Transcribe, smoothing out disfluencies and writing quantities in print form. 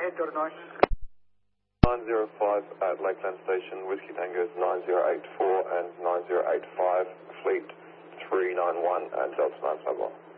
ahead, Delta 9. 905 at Lakeland Station, Whiskey Tango's 9084 and 9085, Fleet 391 and Delta 951.